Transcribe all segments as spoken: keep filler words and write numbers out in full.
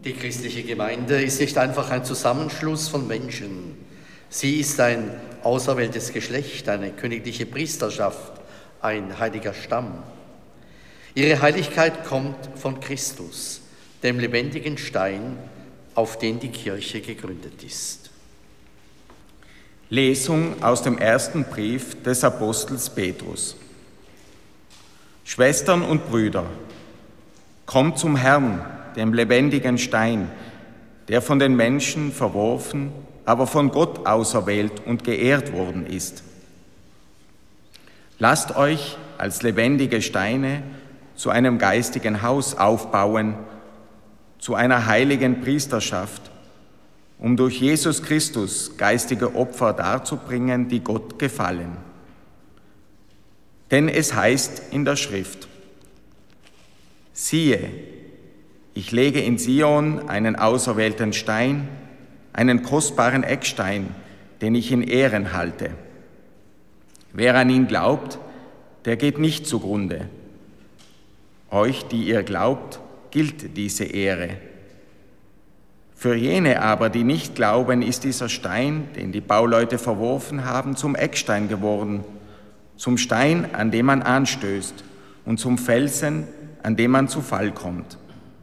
Die christliche Gemeinde ist nicht einfach ein Zusammenschluss von Menschen. Sie ist ein auserwähltes Geschlecht, eine königliche Priesterschaft, ein heiliger Stamm. Ihre Heiligkeit kommt von Christus, dem lebendigen Stein, auf den die Kirche gegründet ist. Lesung aus dem ersten Brief des Apostels Petrus. Schwestern und Brüder, kommt zum Herrn, dem lebendigen Stein, der von den Menschen verworfen, aber von Gott auserwählt und geehrt worden ist. Lasst euch als lebendige Steine zu einem geistigen Haus aufbauen, zu einer heiligen Priesterschaft, um durch Jesus Christus geistige Opfer darzubringen, die Gott gefallen. Denn es heißt in der Schrift: Siehe, ich lege in Sion einen auserwählten Stein, einen kostbaren Eckstein, den ich in Ehren halte. Wer an ihn glaubt, der geht nicht zugrunde. Euch, die ihr glaubt, gilt diese Ehre. Für jene aber, die nicht glauben, ist dieser Stein, den die Bauleute verworfen haben, zum Eckstein geworden, zum Stein, an dem man anstößt, und zum Felsen, an dem man zu Fall kommt.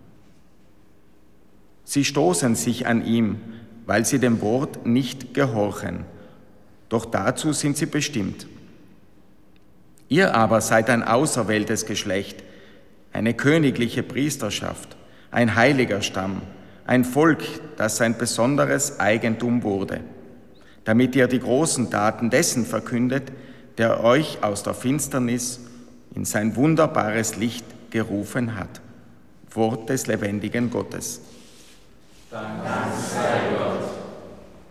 Sie stoßen sich an ihm, weil sie dem Wort nicht gehorchen. Doch dazu sind sie bestimmt. Ihr aber seid ein auserwähltes Geschlecht, eine königliche Priesterschaft, ein heiliger Stamm, ein Volk, das sein besonderes Eigentum wurde, damit ihr die großen Taten dessen verkündet, der euch aus der Finsternis in sein wunderbares Licht gerufen hat. Wort des lebendigen Gottes. Dank sei